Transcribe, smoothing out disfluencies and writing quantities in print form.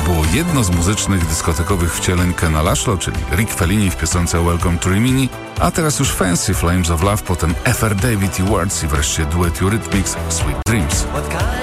było jedno z muzycznych, dyskotekowych wcieleń Kena Laszlo, czyli Rick Fellini w piosence Welcome to Rimini, a teraz już Fancy Flames of Love, potem F.R. David i Words i wreszcie duet Eurythmics Sweet Dreams.